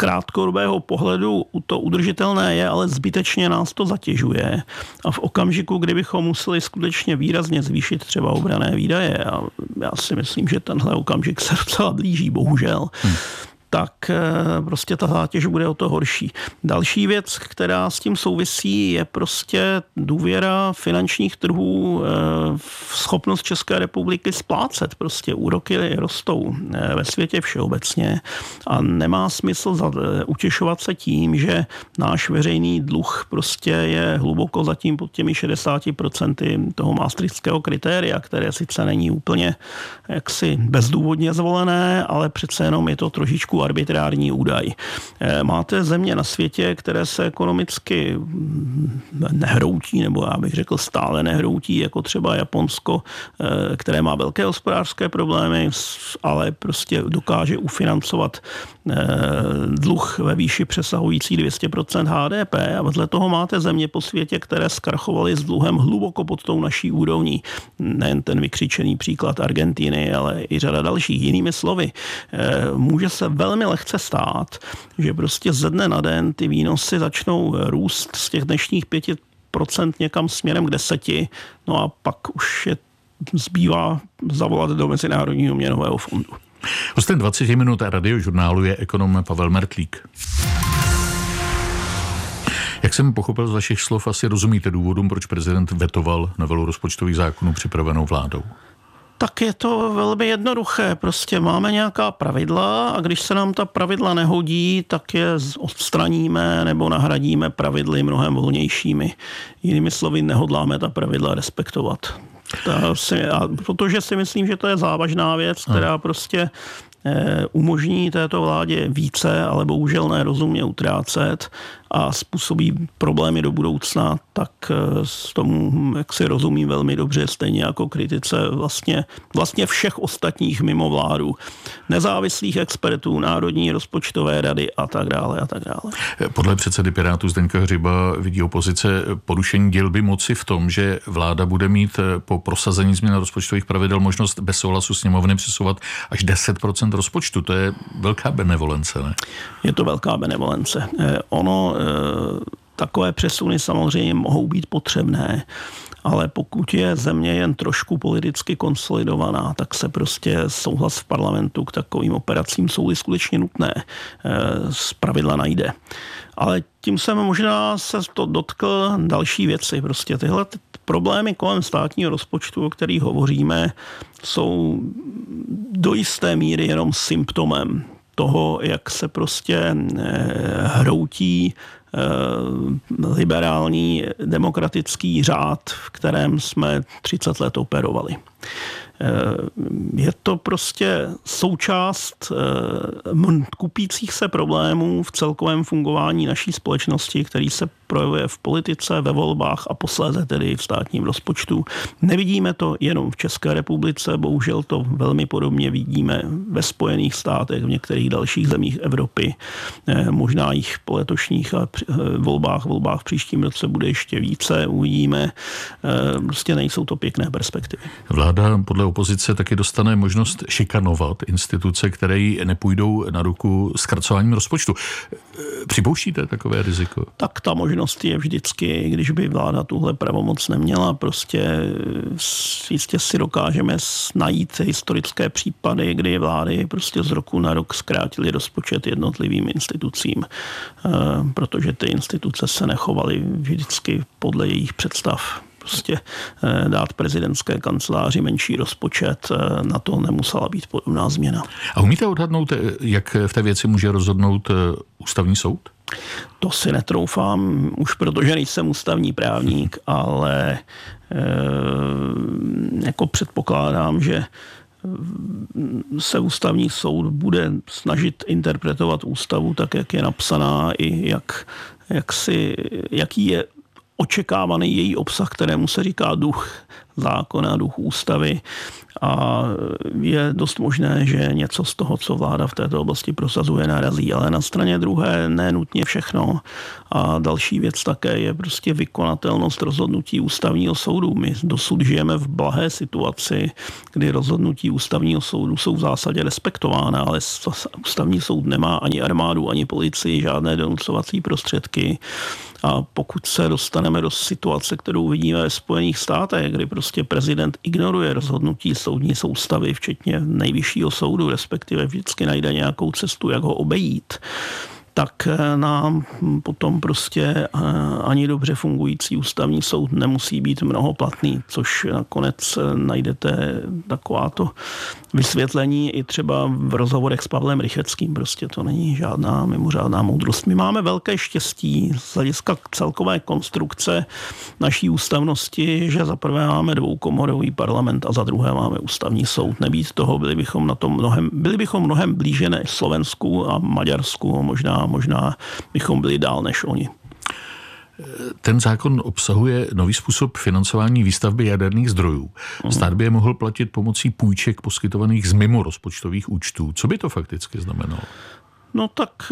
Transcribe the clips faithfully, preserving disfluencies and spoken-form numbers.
krátkodobého pohledu to udržitelné je, ale zbytečně nás to zatěžuje. A v okamžiku, kdybychom museli skutečně výrazně zvýšit třeba obranné výdaje, a já si myslím, že tenhle okamžik se docela blíží, bohužel, hmm. tak prostě ta zátěž bude o to horší. Další věc, která s tím souvisí, je prostě důvěra finančních trhů v schopnost České republiky splácet. Prostě úroky rostou ve světě všeobecně a nemá smysl utěšovat se tím, že náš veřejný dluh prostě je hluboko zatím pod těmi šedesáti procenty toho maastrichtského kritéria, které sice není úplně jaksi bezdůvodně zvolené, ale přece jenom je to trošičku arbitrární údaj. Máte země na světě, které se ekonomicky nehroutí, nebo já bych řekl stále nehroutí, jako třeba Japonsko, které má velké hospodářské problémy, ale prostě dokáže ufinancovat dluh ve výši přesahující dvě stě procent H D P, a vedle toho máte země po světě, které zkrachovaly s dluhem hluboko pod tou naší úrovní. Nejen ten vykřičený příklad Argentiny, ale i řada dalších. Jinými slovy, může se velmi lehce stát, že prostě ze dne na den ty výnosy začnou růst z těch dnešních pěti procent někam směrem k deseti, no a pak už je zbývá zavolat do Mezinárodního měnového fondu. Hostem dvacet minut radiožurnálu je ekonom Pavel Mertlík. Jak jsem pochopil z vašich slov, asi rozumíte důvodům, proč prezident vetoval novelu rozpočtových zákonů připravenou vládou? Tak je to velmi jednoduché. Prostě máme nějaká pravidla a když se nám ta pravidla nehodí, tak je odstraníme nebo nahradíme pravidly mnohem volnějšími. Jinými slovy, nehodláme ta pravidla respektovat. Ta si, a protože si myslím, že to je závažná věc, která prostě umožní této vládě více, ale bohužel nerozumně utrácet a způsobí problémy do budoucna, tak s tomu, jak si rozumím velmi dobře, stejně jako kritice vlastně, vlastně všech ostatních mimo vládu, nezávislých expertů, Národní rozpočtové rady a tak dále a tak dále. Podle předsedy Pirátů Zdeňka Hřiba vidí opozice porušení dělby moci v tom, že vláda bude mít po prosazení změn rozpočtových pravidel možnost bez souhlasu sněmovny přesouvat až deset procent rozpočtu. To je velká benevolence, ne? Je to velká benevolence. Ono takové přesuny samozřejmě mohou být potřebné, ale pokud je země jen trošku politicky konsolidovaná, tak se prostě souhlas v parlamentu k takovým operacím jsou skutečně nutné. Z pravidla najde. Ale tím jsem možná se to dotkl další věci. Prostě tyhle problémy kolem státního rozpočtu, o kterých hovoříme, jsou do jisté míry jenom symptomem toho, jak se prostě hroutí liberální demokratický řád, v kterém jsme třicet let operovali. Je to prostě součást kupících se problémů v celkovém fungování naší společnosti, který se projevuje v politice, ve volbách a posléze tedy v státním rozpočtu. Nevidíme to jenom v České republice, bohužel to velmi podobně vidíme ve Spojených státech, v některých dalších zemích Evropy. Možná jich po letošních volbách, volbách v příštím roce bude ještě více, uvidíme. Prostě nejsou to pěkné perspektivy. Vláda podle opozice taky dostane možnost šikanovat instituce, které jí nepůjdou na ruku zkracováním rozpočtu. Připouštíte takové riziko? Tak ta možnost je vždycky, když by vláda tuhle pravomoc neměla, prostě jistě si dokážeme najít historické případy, kdy vlády prostě z roku na rok zkrátily rozpočet jednotlivým institucím, protože ty instituce se nechovaly vždycky podle jejich představ. Prostě dát prezidentské kanceláři menší rozpočet, na to nemusela být podobná změna. A umíte odhadnout, jak v té věci může rozhodnout ústavní soud? To si netroufám, už protože nejsem ústavní právník, ale e, jako předpokládám, že se ústavní soud bude snažit interpretovat ústavu tak, jak je napsaná, i jak, jak si, jaký je očekávaný její obsah, kterému se říká duch zákona, duch ústavy, a je dost možné, že něco z toho, co vláda v této oblasti prosazuje, narazí. Ale na straně druhé ne nutně všechno. A další věc také je prostě vykonatelnost rozhodnutí ústavního soudu. My dosud žijeme v blahé situaci, kdy rozhodnutí ústavního soudu jsou v zásadě respektována, ale ústavní soud nemá ani armádu, ani policii, žádné donucovací prostředky. A pokud se dostaneme do situace, kterou vidíme ve Spojených státech, kdy prostě prezident ignoruje rozhodnutí soudní soustavy, včetně nejvyššího soudu, respektive vždycky najde nějakou cestu, jak ho obejít, tak nám potom prostě ani dobře fungující ústavní soud nemusí být mnohoplatný, což nakonec najdete takováto vysvětlení i třeba v rozhovorech s Pavlem Rycheckým. Prostě to není žádná mimořádná moudrost. My máme velké štěstí z hlediska celkové konstrukce naší ústavnosti, že za prvé máme dvoukomorový parlament a za druhé máme ústavní soud. Nebýt toho, byli bychom na tom mnohem, byli bychom mnohem blíže než Slovensku a Maďarsku, možná možná bychom byli dál než oni. Ten zákon obsahuje nový způsob financování výstavby jaderných zdrojů. Stát by je mohl platit pomocí půjček poskytovaných z mimo rozpočtových účtů. Co by to fakticky znamenalo? No tak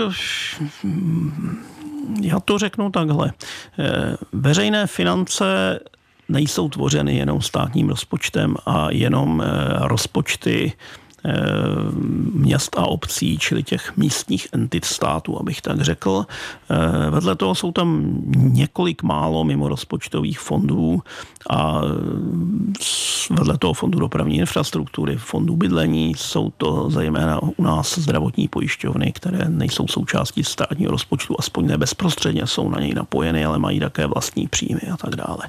já to řeknu takhle. Veřejné finance nejsou tvořeny jenom státním rozpočtem a jenom rozpočty měst a obcí, čili těch místních entit státu, abych tak řekl. Vedle toho jsou tam několik málo mimo rozpočtových fondů a vedle toho fondu dopravní infrastruktury, fondu bydlení, jsou to zejména u nás zdravotní pojišťovny, které nejsou součástí státního rozpočtu, aspoň ne bezprostředně jsou na něj napojeny, ale mají také vlastní příjmy a tak dále.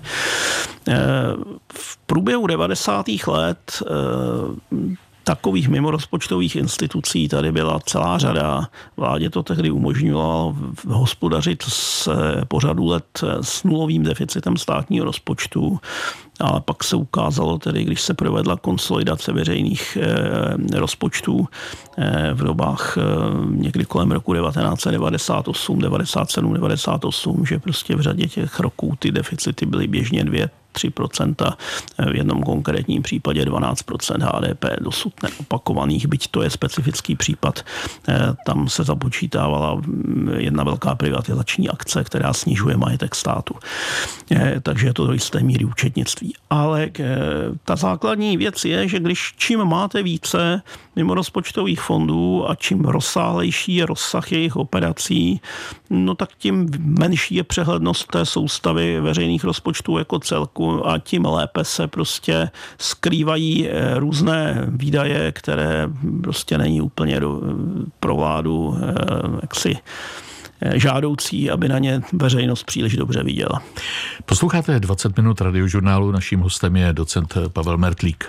V průběhu devadesátých let takových mimorozpočtových institucí tady byla celá řada. Vládě to tehdy umožňovalo hospodařit z pořadu let s nulovým deficitem státního rozpočtu. Ale pak se ukázalo tedy, když se provedla konsolidace veřejných eh, rozpočtů eh, v dobách eh, někdy kolem roku devatenáct set devadesát osm, devadesát sedm, devadesát osm, že prostě v řadě těch roků ty deficity byly běžně dvě tři procenta, v jednom konkrétním případě dvanáct procent H D P dosud neopakovaných, byť to je specifický případ. Tam se započítávala jedna velká privatizační akce, která snižuje majetek státu. Takže je to do jisté míry účetnictví. Ale ta základní věc je, že když čím máte více mimo rozpočtových fondů a čím rozsáhlejší je rozsah jejich operací, no tak tím menší je přehlednost té soustavy veřejných rozpočtů jako celku a tím lépe se prostě skrývají různé výdaje, které prostě není úplně do, pro vládu jaksi žádoucí, aby na ně veřejnost příliš dobře viděla. Posloucháte dvacet minut radiožurnálu, naším hostem je docent Pavel Mertlík.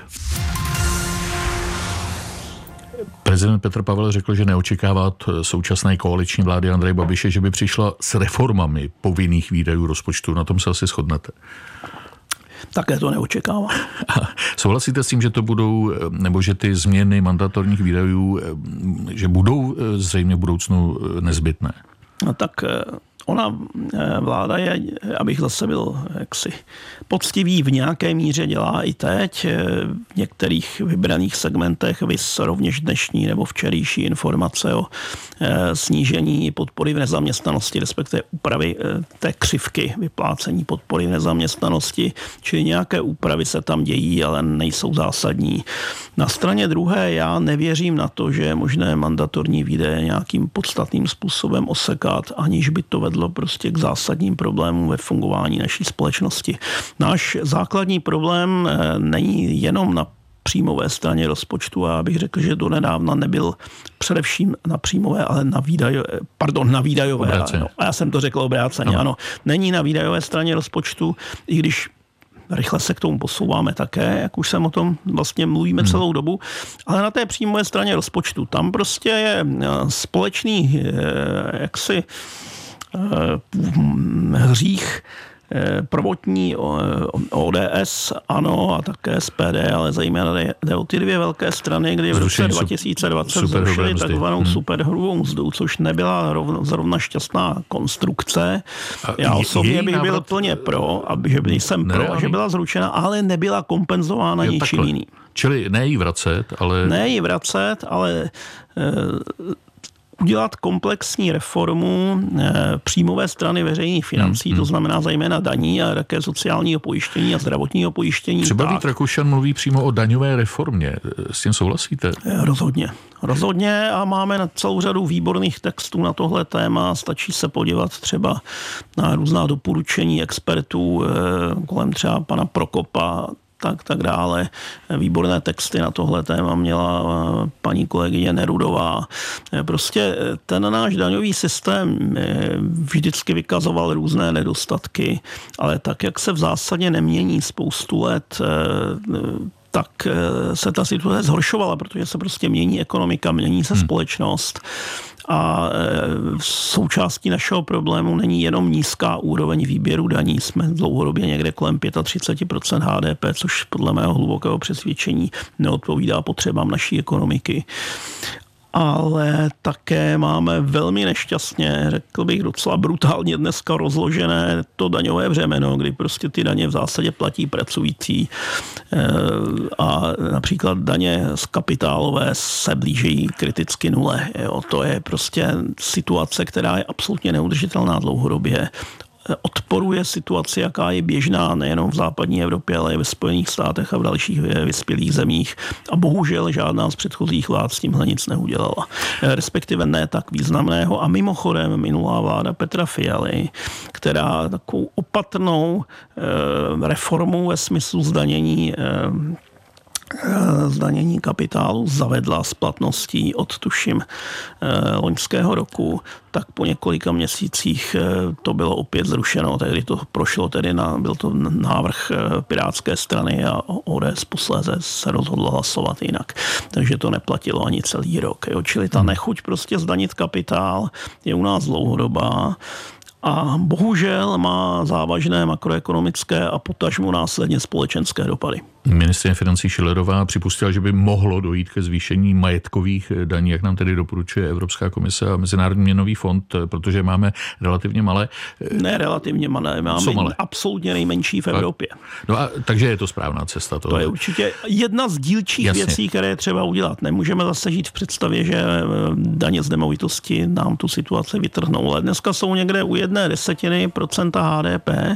Prezident Petr Pavel řekl, že neočekává od současné koaliční vlády Andreje Babiše, že by přišla s reformami povinných výdajů rozpočtu. Na tom se asi shodnete. Také to neočekávám. Souhlasíte s tím, že to budou, nebo že ty změny mandatorních výdajů, že budou zřejmě v budoucnu nezbytné? No tak ona vláda je, abych zase byl jaksi poctivý, v nějaké míře dělá i teď. V některých vybraných segmentech vys rovněž dnešní nebo včerejší informace o snížení podpory v nezaměstnanosti, respektive úpravy té křivky vyplácení podpory v nezaměstnanosti, čili nějaké úpravy se tam dějí, ale nejsou zásadní. Na straně druhé já nevěřím na to, že je možné mandatorní výdaje nějakým podstatným způsobem osekat, aniž by to vedlo prostě k zásadním problémům ve fungování naší společnosti. Náš základní problém není jenom na příjmové straně rozpočtu a já bych řekl, že donedávna nebyl především na příjmové, ale na výdajové, pardon, na výdajové. Ano, a já jsem to řekl obráceně, ano. ano. Není na výdajové straně rozpočtu, i když rychle se k tomu posouváme také, jak už jsem o tom vlastně mluvíme hmm. celou dobu, ale na té příjmové straně rozpočtu, tam prostě je společný jaksi hřích prvotní O D S, ANO a také S P D, ale zejména jde o ty dvě velké strany, kdy v roce dva tisíce dvacet zrušili takzvanou hmm. superhrubou mzdu, což nebyla rovno, zrovna šťastná konstrukce. A Já osobně bych byl plně pro, aby, že jsem pro, že byla zrušena, ale nebyla kompenzována ničím jiným. Čili ne jí vracet, ale... Ne jí vracet, ale... E, udělat komplexní reformu příjmové strany veřejných financí, hmm, hmm. to znamená zejména daní a také sociálního pojištění a zdravotního pojištění. Třeba Vít Rakušan mluví přímo o daňové reformě. S tím souhlasíte? Rozhodně. Rozhodně a máme na celou řadu výborných textů na tohle téma. Stačí se podívat třeba na různá doporučení expertů kolem třeba pana Prokopa, tak, tak dále. Výborné texty na tohle téma měla paní kolegyně Nerudová. Prostě ten náš daňový systém vždycky vykazoval různé nedostatky, ale tak, jak se v zásadě nemění spoustu let, tak se ta situace zhoršovala, protože se prostě mění ekonomika, mění se hmm. společnost. A součástí našeho problému není jenom nízká úroveň výběru daní. Jsme dlouhodobě někde kolem třicet pět procent H D P, což podle mého hlubokého přesvědčení neodpovídá potřebám naší ekonomiky. Ale také máme velmi nešťastně, řekl bych docela brutálně dneska rozložené to daňové břemeno, kdy prostě ty daně v zásadě platí pracující a například daně z kapitálové se blíží kriticky nule. Jo. To je prostě situace, která je absolutně neudržitelná dlouhodobě. Odporuje situaci, jaká je běžná nejenom v západní Evropě, ale i ve Spojených státech a v dalších vyspělých zemích. A bohužel žádná z předchozích vlád s tímhle nic neudělala. Respektive ne tak významného. A mimochodem minulá vláda Petra Fialy, která takovou opatrnou reformu ve smyslu zdanění zdanění kapitálu zavedla s platností od tuším loňského roku, tak po několika měsících to bylo opět zrušeno, tehdy to prošlo tedy na, byl to návrh Pirátské strany a O D S posléze se rozhodlo hlasovat jinak. Takže to neplatilo ani celý rok. Jo. Čili ta nechuť prostě zdanit kapitál je u nás dlouhodobá. A bohužel má závažné makroekonomické a potažmo následně společenské dopady. Ministryně financí Schillerová připustila, že by mohlo dojít ke zvýšení majetkových daní, jak nám tedy doporučuje Evropská komise a Mezinárodní měnový fond, protože máme relativně malé. Ne relativně malé, máme malé. Absolutně nejmenší v Evropě. No a takže je to správná cesta. To je určitě jedna z dílčích Jasně. věcí, které je třeba udělat. Nemůžeme zase žít v představě, že daně z nemovitosti nám tu situaci vytrhnou. Ale dneska jsou někde u jedné desetiny procenta H D P,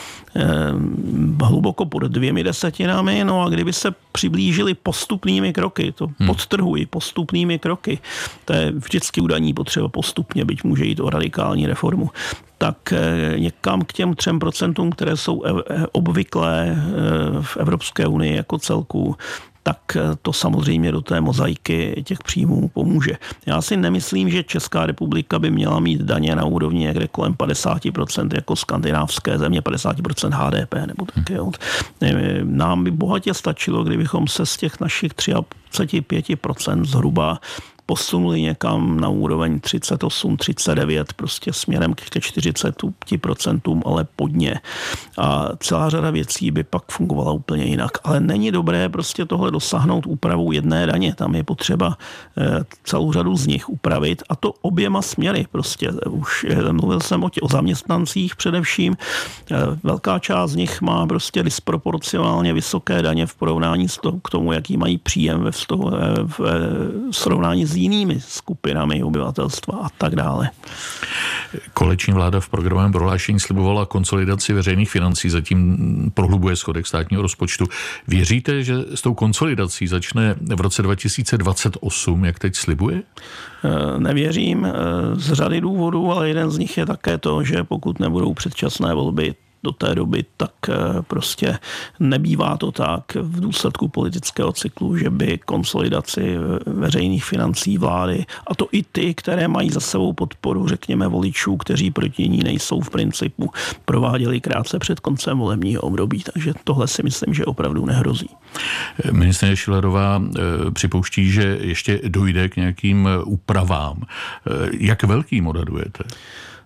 hluboko pod dvěmi desetinami, no a kdyby se přiblížili postupnými kroky, to hmm. podtrhuji, postupnými kroky, to je vždycky u daní potřeba postupně, byť může jít o radikální reformu, tak někam k těm třem procentům, které jsou obvyklé v Evropské unii jako celku, tak to samozřejmě do té mozaiky těch příjmů pomůže. Já si nemyslím, že Česká republika by měla mít daně na úrovni někde kolem padesát procent jako skandinávské země, padesát procent H D P nebo tak. Jo. Nám by bohatě stačilo, kdybychom se z těch našich třicet pět procent zhruba posunuli někam na úroveň třicet osm, třicet devět, prostě směrem ke čtyřicet procentům, ale pod ně. A celá řada věcí by pak fungovala úplně jinak. Ale není dobré prostě tohle dosáhnout úpravou jedné daně. Tam je potřeba celou řadu z nich upravit a to oběma směry. Prostě už mluvil jsem o, tě, o zaměstnancích především. Velká část z nich má prostě disproporcionálně vysoké daně v porovnání s to, k tomu, jaký mají příjem ve vztahu, v srovnání s jinými skupinami obyvatelstva a tak dále. Koaliční vláda v programovém prohlášení slibovala konsolidaci veřejných financí, zatím prohlubuje schodek státního rozpočtu. Věříte, že s tou konsolidací začne v roce dva tisíce dvacet osm, jak teď slibuje? Nevěřím z řady důvodů, ale jeden z nich je také to, že pokud nebudou předčasné volby do té doby, tak prostě nebývá to tak v důsledku politického cyklu, že by konsolidaci veřejných financí vlády, a to i ty, které mají za sebou podporu, řekněme, voličů, kteří proti ní nejsou v principu, prováděli krátce před koncem volebního období. Takže tohle si myslím, že opravdu nehrozí. Ministryně Schillerová připouští, že ještě dojde k nějakým úpravám. Jak velkým odhadujete?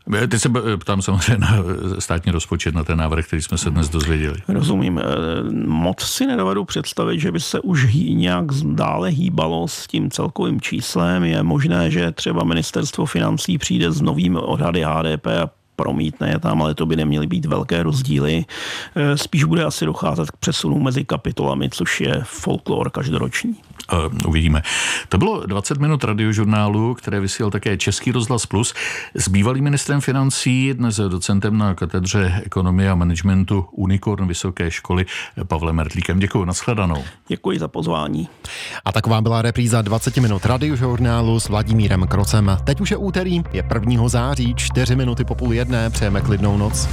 Teď se ptám samozřejmě na státní rozpočet, na ten návrh, který jsme se dnes dozvěděli. Rozumím. Moc si nedovedu představit, že by se už hý, nějak dále hýbalo s tím celkovým číslem. Je možné, že třeba ministerstvo financí přijde s novými odhady H D P a promítne je tam, ale to by neměly být velké rozdíly. Spíš bude asi docházet k přesunu mezi kapitolami, což je folklor každoroční. Uh, uvidíme. To bylo dvacet minut radiožurnálu, které vysílal také Český rozhlas Plus s bývalým ministrem financí, dnes docentem na katedře ekonomie a managementu Unicorn Vysoké školy Pavlem Mertlíkem. Děkuji, nashledanou. Děkuji za pozvání. A taková byla repríza dvacet minut radiožurnálu s Vladimírem Krocem. Teď už je úterý, je prvního září, čtyři minuty po půl jedné, přejeme klidnou noc.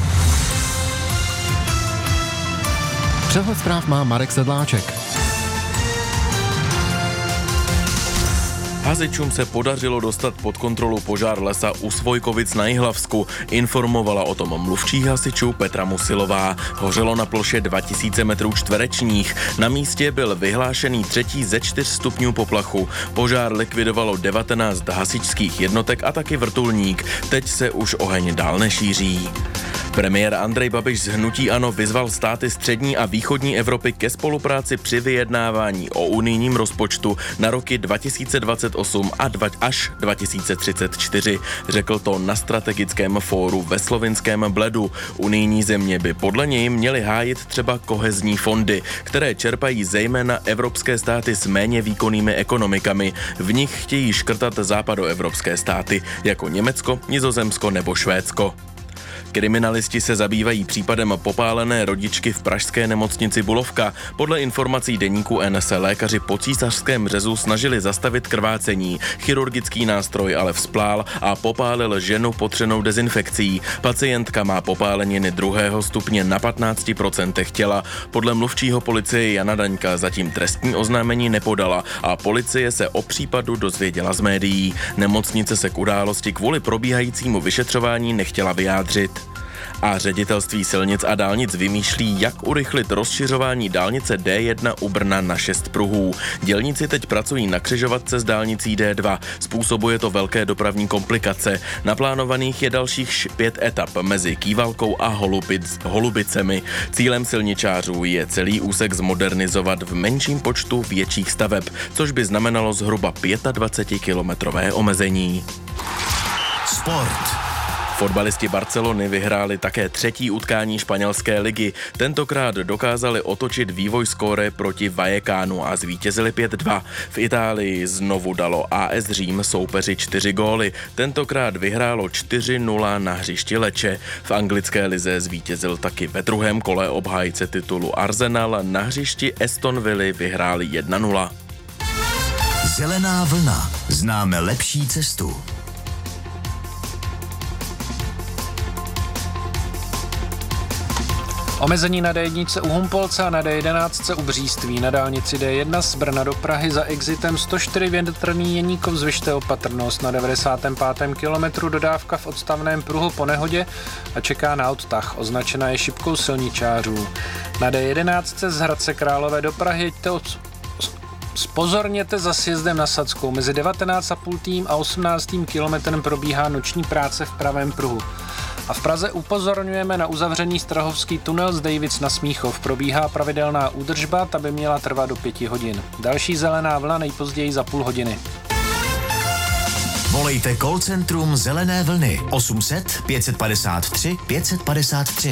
Přehled zpráv má Marek Sedláček. Hasičům se podařilo dostat pod kontrolu požár lesa u Svojkovic na Jihlavsku. Informovala o tom mluvčí hasičů Petra Musilová. Hořelo na ploše dva tisíce metrů čtverečních. Na místě byl vyhlášený třetí ze čtyř stupňů poplachu. Požár likvidovalo devatenáct hasičských jednotek a taky vrtulník. Teď se už oheň dál nešíří. Premiér Andrej Babiš z hnutí ANO vyzval státy střední a východní Evropy ke spolupráci při vyjednávání o unijním rozpočtu na roky dva tisíce dvacet osm až dva tisíce třicet čtyři. Řekl to na strategickém fóru ve slovinském Bledu. Unijní země by podle něj měly hájit třeba kohezní fondy, které čerpají zejména evropské státy s méně výkonnými ekonomikami. V nich chtějí škrtat západoevropské státy, jako Německo, Nizozemsko nebo Švédsko. Kriminalisti se zabývají případem popálené rodičky v pražské nemocnici Bulovka. Podle informací deníku N se lékaři po císařském řezu snažili zastavit krvácení. Chirurgický nástroj ale vzplál a popálil ženu potřenou dezinfekcí. Pacientka má popáleniny druhého stupně na patnáct procent těla. Podle mluvčího policie Jana Daňka zatím trestní oznámení nepodala a policie se o případu dozvěděla z médií. Nemocnice se k události kvůli probíhajícímu vyšetřování nechtěla vyjádřit. A ředitelství silnic a dálnic vymýšlí, jak urychlit rozšiřování dálnice D jedna u Brna na šest pruhů. Dělníci teď pracují na křižovatce s dálnicí D dva. Způsobuje to velké dopravní komplikace. Naplánovaných je dalších pět etap mezi Kývalkou a Holubic, Holubicemi. Cílem silničářů je celý úsek zmodernizovat v menším počtu větších staveb, což by znamenalo zhruba dvacetikilometrové omezení. Sport. Fotbalisti Barcelony vyhráli také třetí utkání španělské ligy. Tentokrát dokázali otočit vývoj skóre proti Vallecanu a zvítězili pět dva. V Itálii znovu dalo A S Řím soupeři čtyři góly. Tentokrát vyhrálo čtyři nula na hřišti Lecce. V anglické lize zvítězil taky ve druhém kole obhájce titulu Arsenal. Na hřišti Aston Villa vyhráli jedna nula. Zelená vlna. Známe lepší cestu. Omezení na D jedna u Humpolce a na D jedenáct u Bříství. Na dálnici D jedna z Brna do Prahy za exitem sto čtyři větrný Jeníkov zvyšte opatrnost. Na devadesátém pátém kilometru dodávka v odstavném pruhu po nehodě a čeká na odtah. Označena je šipkou silničářů. Na D jedenáct z Hradce Králové do Prahy jeďte od... Spozorněte za sjezdem na Sadskou. Mezi devatenáct a půl a osmnáctým kilometrem probíhá noční práce v pravém pruhu. A v Praze upozorňujeme na uzavřený Strahovský tunel z Dejvic na Smíchov. Probíhá pravidelná údržba, ta by měla trvat do pěti hodin. Další zelená vlna nejpozději za půl hodiny. Volejte call centrum Zelené vlny osm set pět padesát tři pět padesát tři.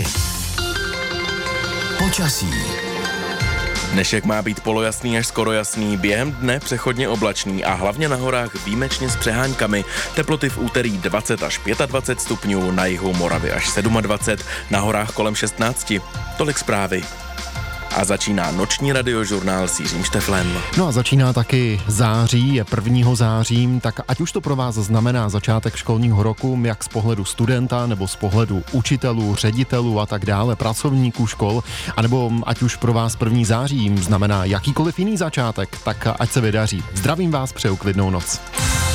Počasí. Dnešek má být polojasný až skoro jasný, během dne přechodně oblačný a hlavně na horách výjimečně s přeháňkami. Teploty v úterý dvacet až dvacet pět stupňů, na jihu Moravy až dvacet sedm, na horách kolem šestnáct. Tolik zprávy. A začíná noční radiožurnál s Jiřím Šteflem. No a začíná taky září, je prvního září, tak ať už to pro vás znamená začátek školního roku, jak z pohledu studenta, nebo z pohledu učitelů, ředitelů a tak dále, pracovníků škol, anebo ať už pro vás první září znamená jakýkoliv jiný začátek, tak ať se vydaří. Zdravím vás, přeju klidnou noc.